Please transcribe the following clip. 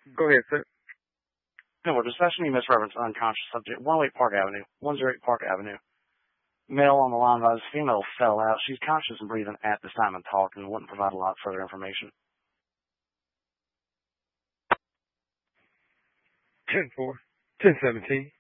Go ahead, sir. No, we're dispatching misreference unconscious subject, 108 Park Avenue, 108 Park Avenue. Male on the line advises female fell out. She's conscious and breathing at this time and talking and wouldn't provide a lot further information. 10-4, 10-17.